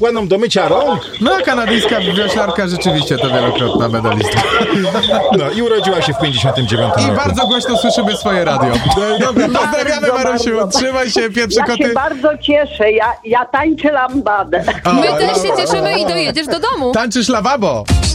płyną do mycia rąk. No, kanadyjska wioślarka rzeczywiście to wielokrotna medalistka. No i urodziła się w 59 roku. I bardzo głośno słyszymy swoje radio. Dobra, pozdrawiamy, Marysiu. Trzymaj się, pierwsze Ja koty. się bardzo cieszę, ja tańczę lambadę. My też się cieszymy i dojedziesz do domu. Tańczysz lawabo.